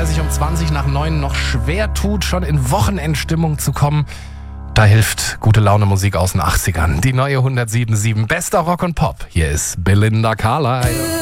sich um 20 nach 9 noch schwer tut, schon in Wochenendstimmung zu kommen, da hilft gute Laune Musik aus den 80ern. Die neue 107.7 Bester Rock und Pop. Hier ist Belinda Carlisle.